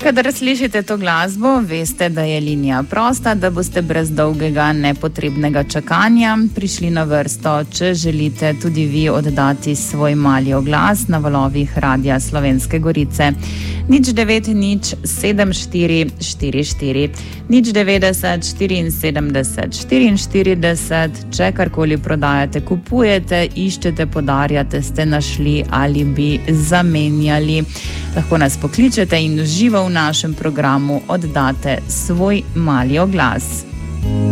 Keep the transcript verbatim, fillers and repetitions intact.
Kadar slišite to glasbo, veste, da je linija prosta, da boste brez dolgega nepotrebnega čakanja prišli na vrsto, če želite tudi vi oddati svoj mali oglas na valovih Radia Slovenske Gorice. nič devet nič sedem štiri štiri štiri, nič devetdeset štiriinsedemdeset štiriinštirideset, če karkoli prodajate, kupujete, iščete, podarjate, ste našli ali bi zamenjali. Lahko nas pokličete in v živo v našem programu oddate svoj mali oglas.